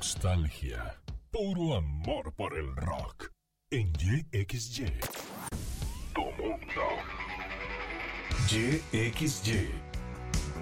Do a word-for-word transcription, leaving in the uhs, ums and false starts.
nostalgia, puro amor por el rock. En Y X Y, tu mundo. Y X Y